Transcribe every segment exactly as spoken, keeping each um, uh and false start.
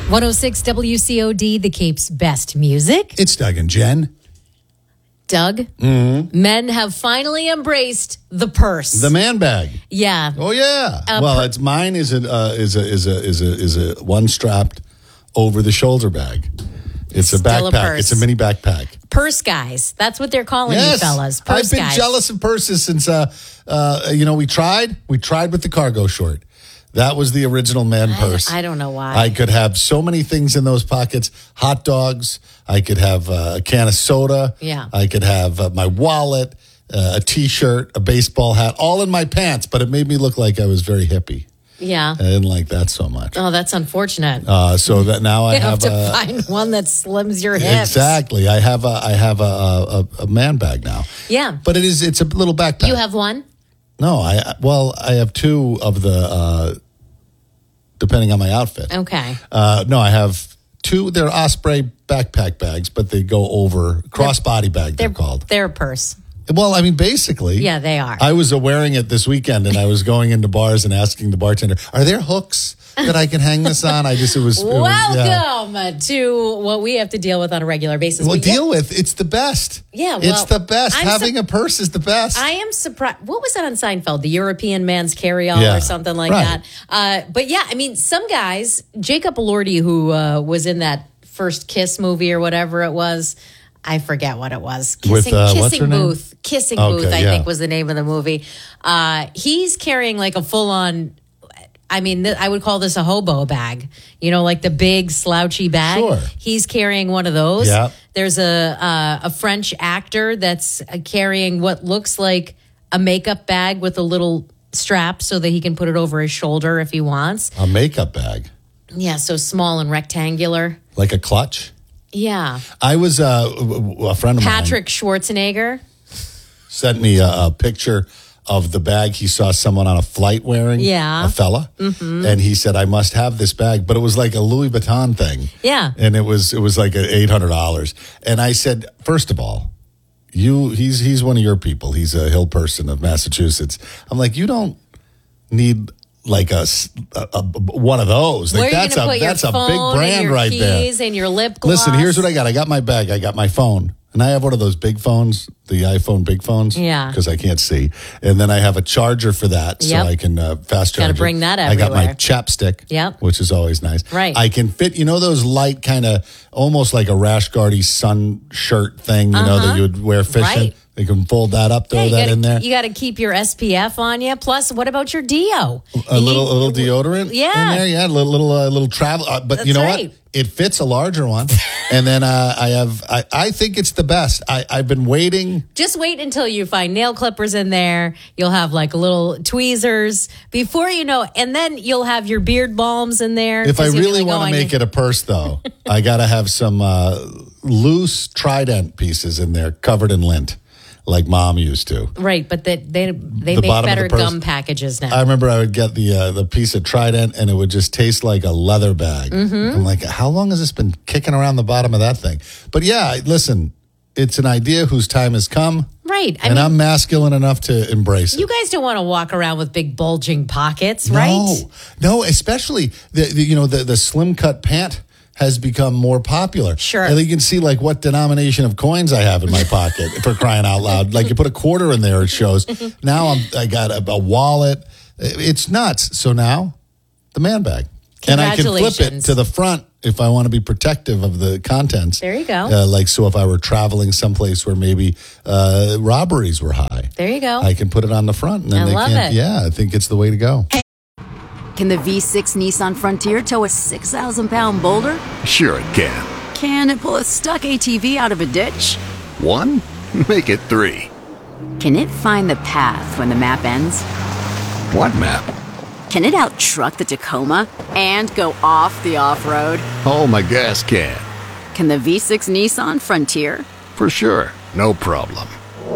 one oh six W C O D, the Cape's best music. It's Doug and Jen. Doug, mm-hmm. men have finally embraced the purse. The man bag. Yeah. Oh, yeah. Uh, well, per- it's mine is a, uh, is a, is a, is a, is a one strapped over the shoulder bag. It's a Still a backpack. purse. It's a mini backpack. Purse guys. That's what they're calling Yes. you fellas. Purse I've been guys. jealous of purses since, uh, uh, you know, we tried. We tried with the cargo short. That was the original man purse. I, I don't know why. I could have so many things in those pockets. Hot dogs. I could have uh, a can of soda. Yeah. I could have uh, my wallet, uh, a T-shirt, a baseball hat, all in my pants. But it made me look like I was very hippie. Yeah. I didn't like that so much. Oh, that's unfortunate. Uh, so that now I you have, have, to a, find one that slims your hips. Exactly. I have a I have a, a, a man bag now. Yeah. But it is it's a little backpack. You have one? No, I well I have two of the uh, depending on my outfit. Okay. Uh, no, I have two. They're Osprey backpack bags, but they go over crossbody bag. They're, They're called. They're a purse. Well, I mean, basically, Yeah, they are. I was uh, wearing it this weekend, and I was going into bars and asking the bartender, "Are there hooks that I can hang this on?" I just it was it was, Welcome yeah. to what we have to deal with on a regular basis. Well, But yeah, deal with it's the best. Yeah, well, it's the best. I'm Having su- a purse is the best. I am surprised. What was that on Seinfeld? The European man's carry-all Yeah, or something like right. that. Uh, but yeah, I mean, some guys, Jacob Elordi, who uh, was in that First Kiss movie or whatever it was, I forget what it was. Kissing, With, uh, what's Kissing her name? Booth. Kissing Okay, Booth, I yeah. think was the name of the movie. Uh, he's carrying like a full-on, I mean, th- I would call this a hobo bag. You know, like the big slouchy bag. Sure. He's carrying one of those. Yeah. There's a uh, a French actor that's uh, carrying what looks like a makeup bag with a little strap so that he can put it over his shoulder if he wants. a makeup bag, Yeah, so small and rectangular. like a clutch. Yeah. I was uh, a friend of mine. Patrick Schwarzenegger. Sent me a, a picture of the bag he saw someone on a flight wearing. Yeah. A fella. Mm-hmm. And he said, I must have this bag. But it was like a Louis Vuitton thing. Yeah. And it was it was like eight hundred dollars. And I said, first of all, you he's he's one of your people. He's a hill person of Massachusetts. I'm like, you don't need like a, a, a one of those. Like, Where are you that's going to a put your that's a phone big brand and your right there. keys and your lip gloss? Listen, here's what I got. I got my bag. I got my phone. And I have one of those big phones, the iPhone big phones. Yeah. Because I can't see. And then I have a charger for that so Yep. I can uh, fast charge Gotta it. bring that I got my everywhere. chapstick, Yep. which is always nice. Right. I can fit, you know, those light kind of, almost like a rash guardy sun shirt thing, you know, that you would wear fishing. Uh-huh. Right. You can fold that up, throw Yeah, you that gotta, in there. You got to keep your S P F on you. Plus, what about your deo? A little, a little deodorant Yeah. in there, yeah, a little, little, uh, little travel. Uh, but That's you know right. what? It fits a larger one, and then uh, I have. I, I think it's the best. I, I've been waiting. Just wait until you find nail clippers in there. You'll have like little tweezers before you know, and then you'll have your beard balms in there. If I 'cause you'll be really like, want oh, to I make need- it a purse, though, I got to have some uh, loose Trident pieces in there, covered in lint, like Mom used to. right, but they they, they The make bottom of better the purse. gum packages now. I remember I would get the uh, the piece of Trident, and it would just taste like a leather bag. Mm-hmm. I'm like, how long has this been kicking around the bottom of that thing? But yeah, listen, it's an idea whose time has come. right, I and mean, I'm masculine enough to embrace it. you guys don't want to walk around with big bulging pockets, right? No, no, especially the, the you know the the slim cut pant has become more popular. Sure. And you can see like what denomination of coins I have in my pocket for crying out loud. Like you put a quarter in there, it shows. Now I'm I got a, a wallet. It's nuts. So now the man bag, and I can flip it Congratulations. to the front if I want to be protective of the contents. There you go. Uh, like so, if I were traveling someplace where maybe uh, robberies were high, There you go. I can put it on the front, and then I they love can't. it. Yeah, I think it's the way to go. Can the V six Nissan Frontier tow a six thousand pound boulder? Sure it can. Can it pull a stuck A T V out of a ditch? One? Make it three. Can it find the path when the map ends? What map? Can it out-truck the Tacoma and go off the off-road? Oh, my gas can. Can the V six Nissan Frontier? For sure. No problem.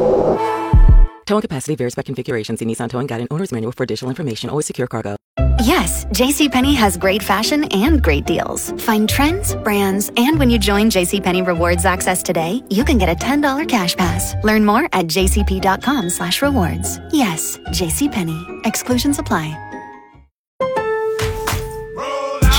Towing capacity varies by configuration. See Nissan Towing Guide and Owner's Manual for additional information. Always secure cargo. Yes, JCPenney has great fashion and great deals. Find trends, brands, and when you join JCPenney Rewards Access today, you can get a ten dollars cash pass. Learn more at jcp.com slash rewards. Yes, JCPenney. Exclusions apply.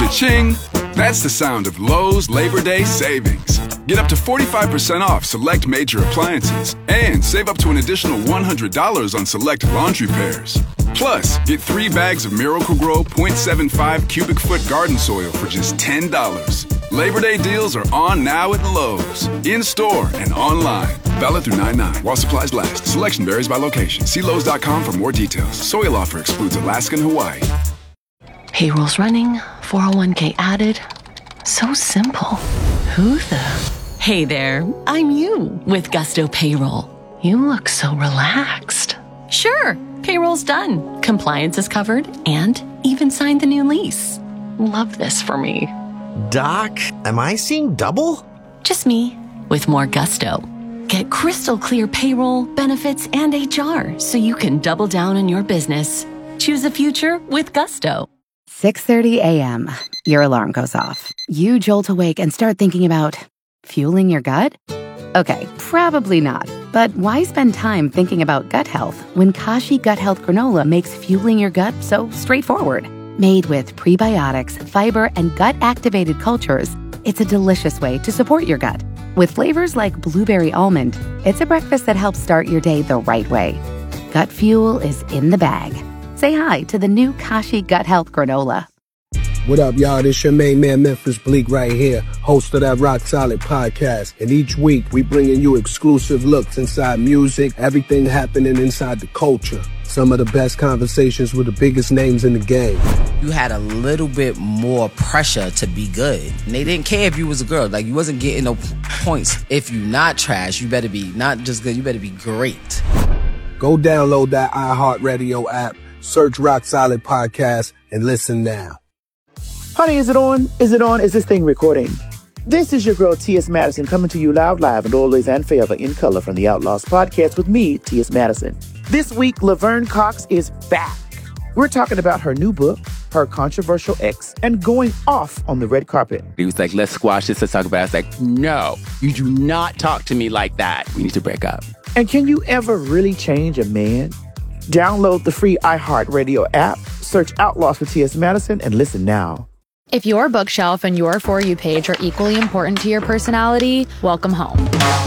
Cha-ching! That's the sound of Lowe's Labor Day savings. Get up to forty-five percent off select major appliances and save up to an additional one hundred dollars on select laundry pairs. Plus, get three bags of Miracle-Gro point seven five cubic foot garden soil for just ten dollars. Labor Day deals are on now at Lowe's, in-store and online. Valid through nine nine while supplies last. Selection varies by location. See Lowe's dot com for more details. Soil offer excludes Alaska and Hawaii. Payroll's running, four oh one k added. So simple. Who the? Hey there, I'm you with Gusto Payroll. You look so relaxed. Sure, payroll's done. Compliance is covered and even signed the new lease. Love this for me. Doc, am I seeing double? Just me with more gusto. Get crystal clear payroll, benefits, and H R so you can double down on your business. Choose a future with Gusto. six thirty a.m. Your alarm goes off. You jolt awake and start thinking about fueling your gut? Okay, probably not. But why spend time thinking about gut health when Kashi Gut Health Granola makes fueling your gut so straightforward? Made with prebiotics, fiber, and gut-activated cultures, it's a delicious way to support your gut. With flavors like blueberry almond, it's a breakfast that helps start your day the right way. Gut fuel is in the bag. Say hi to the new Kashi Gut Health Granola. What up, y'all? This your main man, Memphis Bleak, right here, host of that Rock Solid podcast. And each week, we bringing you exclusive looks inside music, everything happening inside the culture. Some of the best conversations with the biggest names in the game. You had a little bit more pressure to be good. And they didn't care if you was a girl. Like, you wasn't getting no points. If you not trash, you better be not just good, you better be great. Go download that iHeartRadio app, search Rock Solid Podcast, and listen now. Honey, is it on? Is it on? Is this thing recording? This is your girl, T S. Madison, coming to you loud, live, and always and forever in color from the Outlaws podcast with me, T S. Madison. This week, Laverne Cox is back. We're talking about her new book, her controversial ex, and going off on the red carpet. He was like, let's squash this, let's talk about it. I was like, no, you do not talk to me like that. We need to break up. And can you ever really change a man? Download the free iHeartRadio app, search Outlaws for T S. Madison, and listen now. If your bookshelf and your For You page are equally important to your personality, welcome home.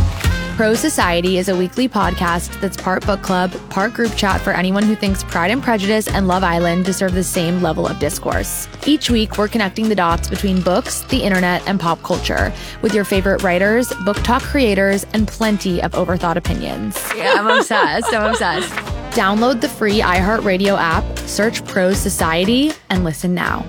Pro Society is a weekly podcast that's part book club, part group chat for anyone who thinks Pride and Prejudice and Love Island deserve the same level of discourse. Each week, we're connecting the dots between books, the internet, and pop culture with your favorite writers, book talk creators, and plenty of overthought opinions. Yeah, I'm obsessed. I'm obsessed. Download the free iHeartRadio app, search Pro Society, and listen now.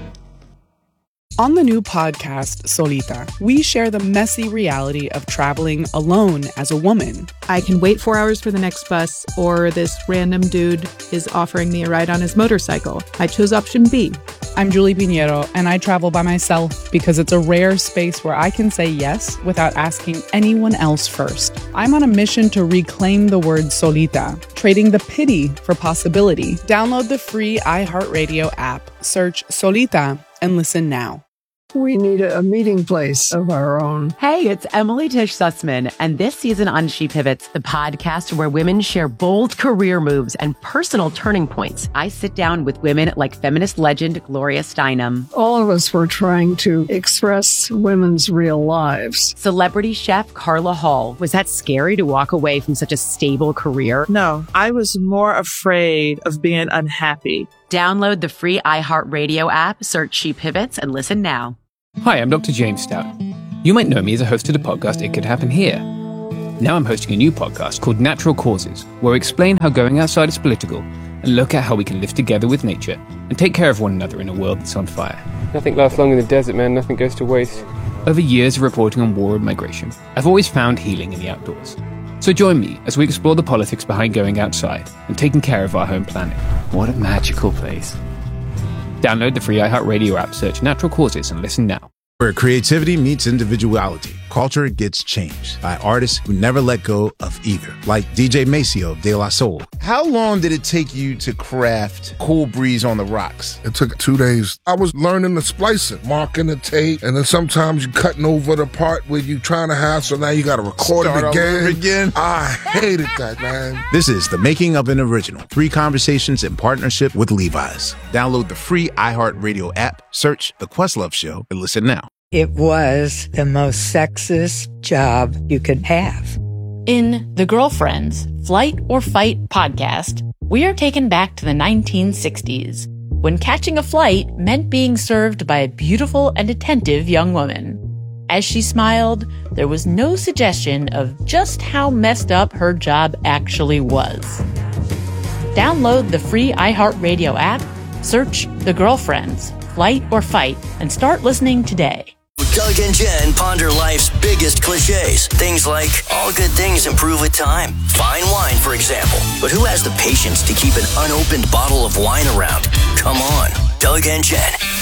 On the new podcast, Solita, we share the messy reality of traveling alone as a woman. I can wait four hours for the next bus, or this random dude is offering me a ride on his motorcycle. I chose option B. I'm Julie Pinheiro, and I travel by myself because it's a rare space where I can say yes without asking anyone else first. I'm on a mission to reclaim the word solita, trading the pity for possibility. Download the free iHeartRadio app, search Solita, and listen now. We need a meeting place of our own. Hey, it's Emily Tish Sussman, and this season on She Pivots, the podcast where women share bold career moves and personal turning points. I sit down with women like feminist legend Gloria Steinem. All of us were trying to express women's real lives. Celebrity chef Carla Hall. Was that scary to walk away from such a stable career? No, I was more afraid of being unhappy. Download the free iHeartRadio app, search She Pivots, and listen now. Hi, I'm Doctor James Stout. You might know me as a host of the podcast It Could Happen Here. Now I'm hosting a new podcast called Natural Causes, where we explain how going outside is political and look at how we can live together with nature and take care of one another in a world that's on fire. Nothing lasts long in the desert, man. Nothing goes to waste. Over years of reporting on war and migration, I've always found healing in the outdoors. So join me as we explore the politics behind going outside and taking care of our home planet. What a magical place. Download the free iHeartRadio app, search Natural Causes, and listen now. Where creativity meets individuality, culture gets changed by artists who never let go of either, like D J Maceo of De La Soul. How long did it take you to craft Cool Breeze on the Rocks? It took two days. I was learning the splicing, marking the tape, and then sometimes you cutting over the part where you trying to have, so now you got to record Start it again. over again. I hated that, man. This is The Making of an Original. Three conversations in partnership with Levi's. Download the free iHeartRadio app, search The Questlove Show, and listen now. It was the most sexist job you could have. In The Girlfriends, Flight or Fight podcast, we are taken back to the nineteen sixties, when catching a flight meant being served by a beautiful and attentive young woman. As she smiled, there was no suggestion of just how messed up her job actually was. Download the free iHeartRadio app, search The Girlfriends, Flight or Fight, and start listening today. Doug and Jen ponder life's biggest cliches. Things like, all good things improve with time. Fine wine, for example. But who has the patience to keep an unopened bottle of wine around? Come on, Doug and Jen.